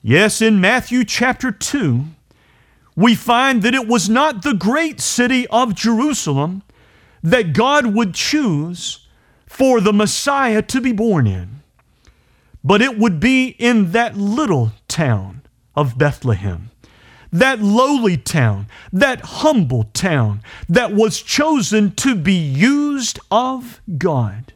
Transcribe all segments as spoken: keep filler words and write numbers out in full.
Yes, in Matthew chapter two, we find that it was not the great city of Jerusalem that God would choose for the Messiah to be born in, but it would be in that little town of Bethlehem, that lowly town, that humble town that was chosen to be used of God.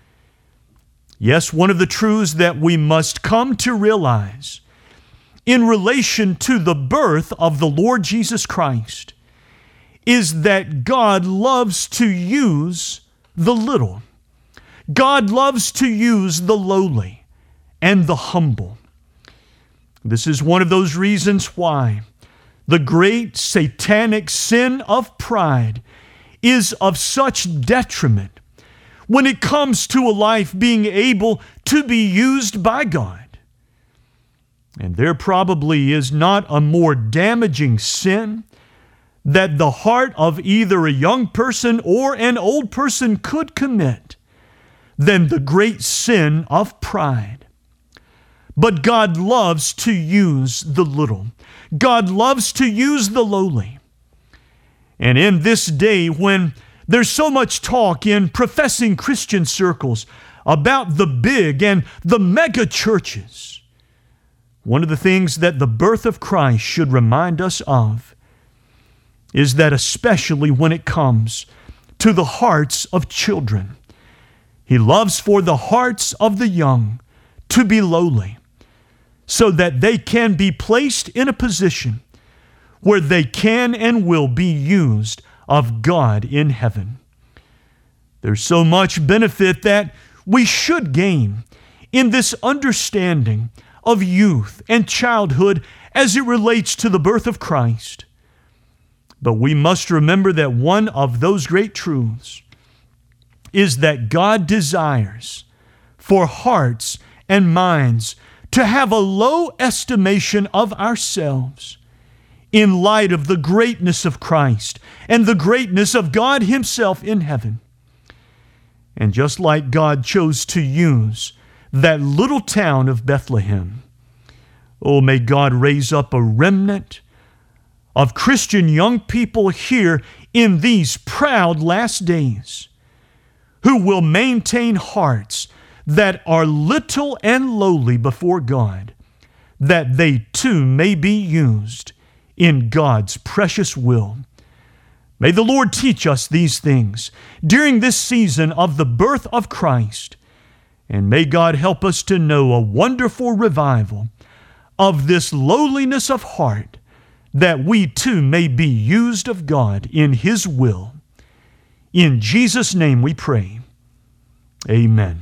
Yes, one of the truths that we must come to realize in relation to the birth of the Lord Jesus Christ is that God loves to use the little. God loves to use the lowly and the humble. This is one of those reasons why the great satanic sin of pride is of such detriment when it comes to a life being able to be used by God. And there probably is not a more damaging sin that the heart of either a young person or an old person could commit than the great sin of pride. But God loves to use the little. God loves to use the lowly. And in this day when there's so much talk in professing Christian circles about the big and the mega churches, one of the things that the birth of Christ should remind us of is that especially when it comes to the hearts of children, He loves for the hearts of the young to be lowly so that they can be placed in a position where they can and will be used of God in heaven. There's so much benefit that we should gain in this understanding of youth and childhood as it relates to the birth of Christ. But we must remember that one of those great truths is that God desires for hearts and minds to have a low estimation of ourselves in light of the greatness of Christ and the greatness of God Himself in heaven. And just like God chose to use that little town of Bethlehem, oh, may God raise up a remnant of Christian young people here in these proud last days who will maintain hearts that are little and lowly before God, that they too may be used in God's precious will. May the Lord teach us these things during this season of the birth of Christ, and may God help us to know a wonderful revival of this lowliness of heart, that we too may be used of God in His will. In Jesus' name we pray. Amen.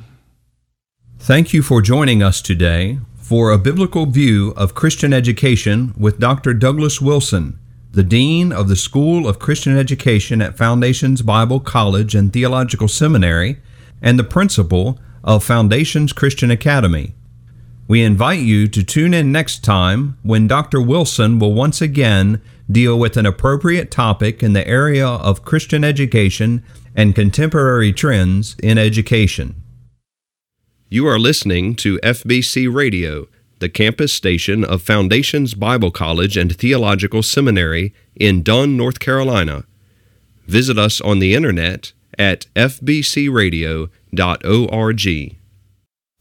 Thank you for joining us today for a biblical view of Christian education with Doctor Douglas Wilson, the Dean of the School of Christian Education at Foundations Bible College and Theological Seminary and the Principal of Foundations Christian Academy. We invite you to tune in next time when Doctor Wilson will once again deal with an appropriate topic in the area of Christian education and contemporary trends in education. You are listening to F B C Radio, the campus station of Foundations Bible College and Theological Seminary in Dunn, North Carolina. Visit us on the internet at f b c radio dot org.